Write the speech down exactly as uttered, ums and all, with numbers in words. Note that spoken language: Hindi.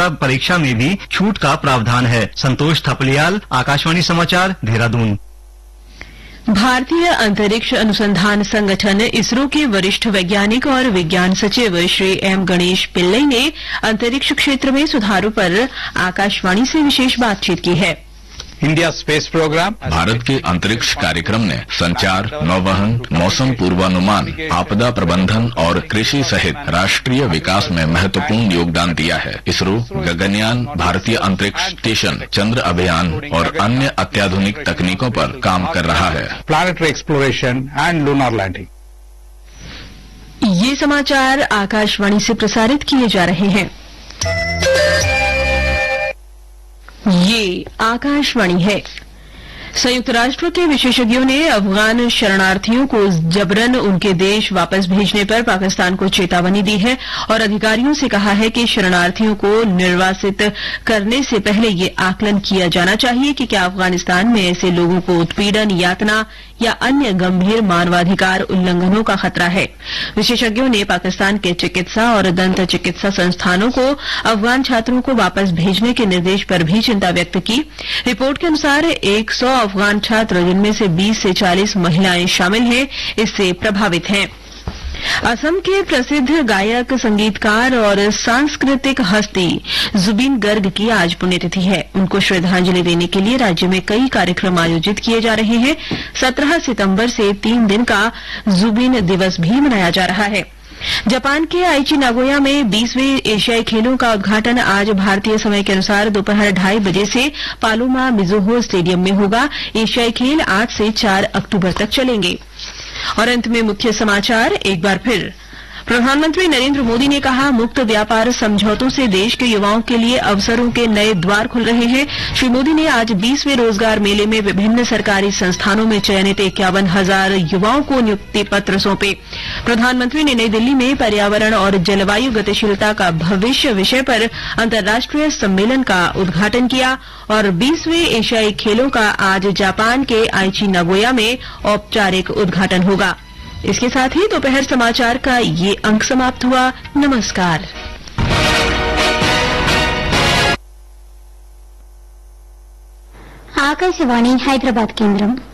पात्रता परीक्षा में भी छूट का प्रावधान है। संतोष थपलियाल, आकाशवाणी समाचार, देहरादून। भारतीय अंतरिक्ष अनुसंधान संगठन इसरो के वरिष्ठ वैज्ञानिक और विज्ञान सचिव श्री एम गणेश पिल्लई ने अंतरिक्ष क्षेत्र में सुधारों पर आकाशवाणी से विशेष बातचीत की है। इंडिया स्पेस प्रोग्राम भारत के अंतरिक्ष कार्यक्रम ने संचार, नौवहन, मौसम पूर्वानुमान, आपदा प्रबंधन और कृषि सहित राष्ट्रीय विकास में महत्वपूर्ण योगदान दिया है। इसरो गगनयान, भारतीय अंतरिक्ष स्टेशन, चंद्र अभियान और अन्य अत्याधुनिक तकनीकों पर काम कर रहा है। Planetary exploration and lunar landing. ये समाचार आकाशवाणी से प्रसारित किए जा रहे हैं। ये आकाशवाणी है। संयुक्त राष्ट्र के विशेषज्ञों ने अफगान शरणार्थियों को जबरन उनके देश वापस भेजने पर पाकिस्तान को चेतावनी दी है और अधिकारियों से कहा है कि शरणार्थियों को निर्वासित करने से पहले ये आकलन किया जाना चाहिए कि क्या अफगानिस्तान में ऐसे लोगों को उत्पीड़न, यातना या अन्य गंभीर मानवाधिकार उल्लंघनों का खतरा है। विशेषज्ञों ने पाकिस्तान के चिकित्सा और दंत चिकित्सा संस्थानों को अफगान छात्रों को वापस भेजने के निर्देश पर भी चिंता व्यक्त की। रिपोर्ट के अनुसार एक सौ अफगान छात्र, जिनमें से बीस से चालीस महिलाएं शामिल हैं, इससे प्रभावित हैं। असम के प्रसिद्ध गायक, संगीतकार और सांस्कृतिक हस्ती जुबिन गर्ग की आज पुण्यतिथि है। उनको श्रद्धांजलि देने के लिए राज्य में कई कार्यक्रम आयोजित किए जा रहे हैं। सत्रह सितंबर से तीन दिन का जुबिन दिवस भी मनाया जा रहा है। जापान के आइची नागोया में बीसवें एशियाई खेलों का उद्घाटन आज भारतीय समय के अनुसार दोपहर ढाई बजे से पालुमा मिजुहो स्टेडियम में होगा। एशियाई खेल आठ से चार अक्टूबर तक चलेंगे। और अंत में मुख्य समाचार एक बार फिर। प्रधानमंत्री नरेंद्र मोदी ने कहा, मुक्त व्यापार समझौतों से देश के युवाओं के लिए अवसरों के नए द्वार खुल रहे हैं। श्री मोदी ने आज बीसवें रोजगार मेले में विभिन्न सरकारी संस्थानों में चयनित इक्यावन हजार युवाओं को नियुक्ति पत्र सौंपे। प्रधानमंत्री ने नई दिल्ली में पर्यावरण और जलवायु गतिशीलता का भविष्य विषय पर अंतर्राष्ट्रीय सम्मेलन का उद्घाटन किया। और बीसवें एशियाई खेलों का आज जापान के आइची नागोया में औपचारिक उद्घाटन होगा। इसके साथ ही दोपहर समाचार का ये अंक समाप्त हुआ। नमस्कार। ఆకాశవాణి హైదరాబాద్ కేంద్రం